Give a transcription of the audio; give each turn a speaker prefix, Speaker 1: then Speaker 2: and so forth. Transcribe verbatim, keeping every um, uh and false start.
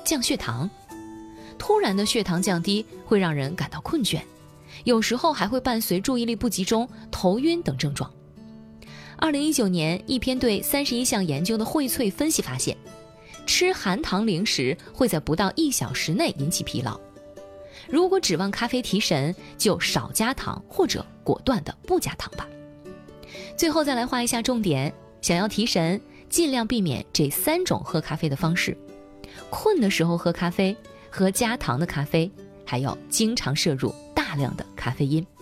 Speaker 1: 降血糖。突然的血糖降低会让人感到困倦，有时候还会伴随注意力不集中、头晕等症状。二零一九年，一篇对三十一项研究的荟萃分析发现，吃含糖零食会在不到一小时内引起疲劳。如果指望咖啡提神，就少加糖或者果断的不加糖吧。最后再来画一下重点，想要提神，尽量避免这三种喝咖啡的方式：困的时候喝咖啡，喝加糖的咖啡，还有经常摄入大量的咖啡因。